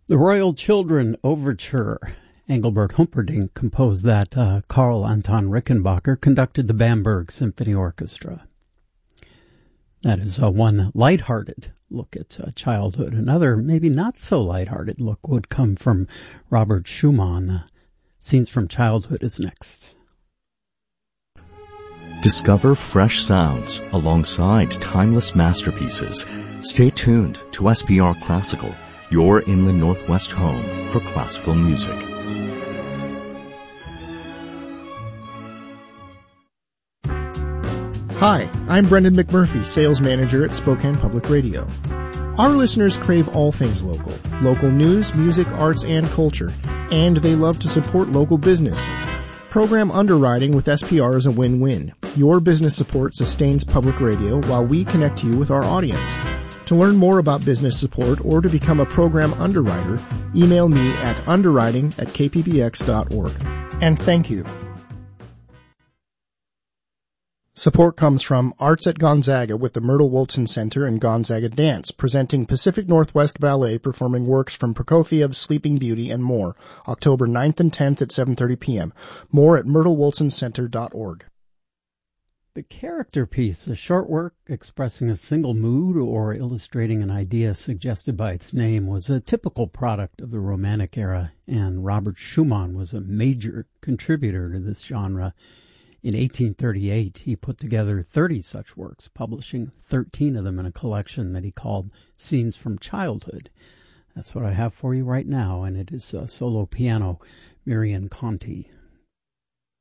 The Royal Children Overture. Engelbert Humperdinck composed that. Karl Anton Rickenbacker conducted the Bamberg Symphony Orchestra. That is one lighthearted look at childhood. Another, maybe not so lighthearted look would come from Robert Schumann. Scenes from Childhood is next. Discover fresh sounds alongside timeless masterpieces. Stay tuned to SPR Classical, your Inland Northwest home for classical music. Hi, I'm Brendan McMurphy, Sales Manager at Spokane Public Radio. Our listeners crave all things local. Local news, music, arts, and culture. And they love to support local business. Program underwriting with SPR is a win-win. Your business support sustains public radio while we connect you with our audience. To learn more about business support or to become a program underwriter, email me at underwriting@kpbx.org. And thank you. Support comes from Arts at Gonzaga with the Myrtle Woolson Center and Gonzaga Dance, presenting Pacific Northwest Ballet performing works from Prokofiev's Sleeping Beauty and more, October 9th and 10th at 7:30 p.m. More at myrtlewoolsoncenter.org. The character piece, a short work expressing a single mood or illustrating an idea suggested by its name, was a typical product of the Romantic era, and Robert Schumann was a major contributor to this genre. In 1838, he put together 30 such works, publishing 13 of them in a collection that he called Scenes from Childhood. That's what I have for you right now, and it is solo piano, Miriam Conti.